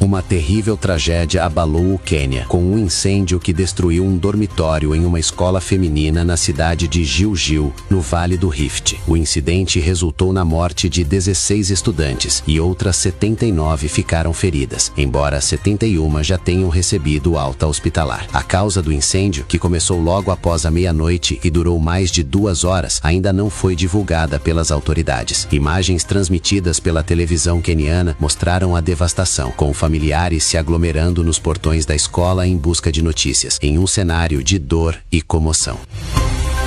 Uma terrível tragédia abalou o Quênia, com um incêndio que destruiu um dormitório em uma escola feminina na cidade de Gilgil, no Vale do Rift. O incidente resultou na morte de 16 estudantes e outras 79 ficaram feridas, embora 71 já tenham recebido alta hospitalar. A causa do incêndio, que começou logo após a meia-noite e durou mais de 2 horas, ainda não foi divulgada pelas autoridades. Imagens transmitidas pela televisão queniana mostraram a devastação, com familiares se aglomerando nos portões da escola em busca de notícias, em um cenário de dor e comoção.